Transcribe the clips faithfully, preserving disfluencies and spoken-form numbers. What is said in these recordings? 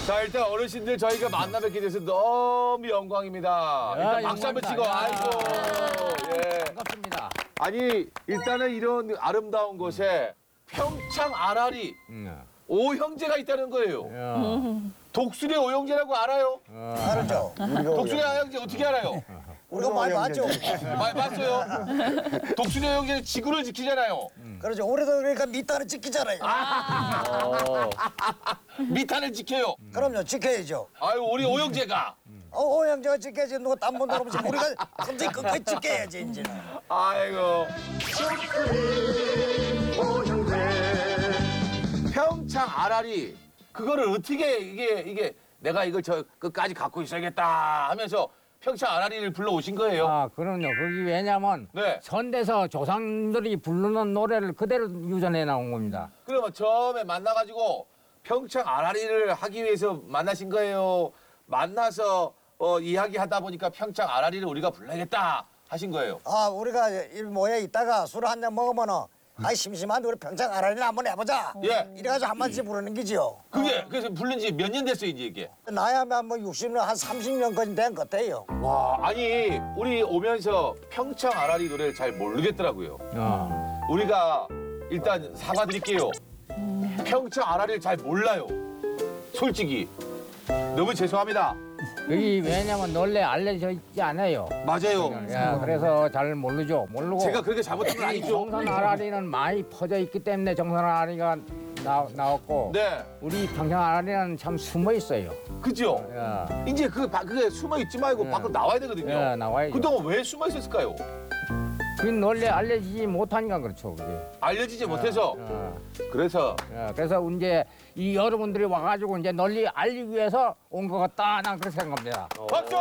자, 일단 어르신들 저희가 만나 뵙게 돼서 너무 영광입니다. 일단 박수 한번 치고, 아이고. 예. 반갑습니다. 아니, 일단은 이런 아름다운 곳에 평창 아라리 음. 오형제가 있다는 거예요. 야. 독수리 오형제라고 알아요? 알죠. 독수리 오형제 어떻게 알아요? 우리가 많이 봤죠. 많이 봤어요? 독수리 오형제는 지구를 지키잖아요. 그렇죠. 올해도 그러니까 밑단을 지키잖아요. 미탄을 지켜요. 그럼요, 지켜야죠. 아유, 우리 오형제가. 어, 오형제가 지켜야지 누가 딴분 들어보지 우리가 굉장히 끝까지 지켜야지 이제는. 아이고. 평창 아라리 그거를 어떻게 이게 이게 내가 이걸 저 끝까지 갖고 있어야겠다 하면서 평창 아라리를 불러 오신 거예요. 아, 그럼요. 거기 왜냐면 네. 선대서 조상들이 부르는 노래를 그대로 유전해 나온 겁니다. 그러면 처음에 만나가지고 평창 아라리를 하기 위해서 만나신 거예요. 만나서 어, 이야기하다 보니까 평창 아라리를 우리가 불러야겠다 하신 거예요. 아, 우리가 이 모에 있다가 술 한 잔 먹으면은 아이 심심한데 우리 평창 아라리를 한번 해보자. 예. 이래가지고 한 번씩 부르는 기지요. 그게 그래서 부른 지 몇 년 됐어요 이제 이게. 나야만 뭐 육십 년, 한 삼십 년까지 된 것 같아요. 와 아니 우리 오면서 평창 아라리 노래를 잘 모르겠더라고요. 어. 우리가 일단 사과드릴게요. 평창 아라리를 잘 몰라요. 솔직히 너무 죄송합니다. 여기 왜냐면 원래 알려져 있지 않아요. 맞아요. 야, 그래서 잘 모르죠. 모르고. 제가 그렇게 잘못한 건 이 아니죠. 정선 아라리는 많이 퍼져 있기 때문에 정선 아라리가 나, 나왔고 네, 우리 평창 아라리는 참 숨어 있어요. 그죠. 야, 이제 그 바- 그게 숨어 있지 말고 네. 밖으로 나와야 되거든요. 예, 나와야죠. 그동안 왜 숨어 있었을까요? 그건 원래 알려지지 못하니까 그렇죠. 그게. 알려지지 못해서. 어. 그래서 예, 그래서 이제 이 여러분들이 와가지고 이제 널리 알리기 위해서 온 것 같다. 난 그렇게 생각합니다. 박수!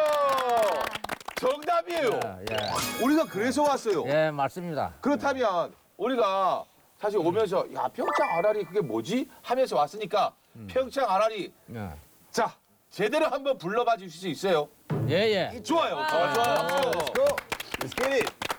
정답이에요. 예, 예. 우리가 그래서 왔어요. 예, 맞습니다. 그렇다면 우리가 사실 오면서 야 평창 아라리 그게 뭐지 하면서 왔으니까 평창 아라리 예, 자 제대로 한번 불러봐 주실 수 있어요? 예. 예. 좋아요. 좋아요. 좋아요. Let's go. Let's get it.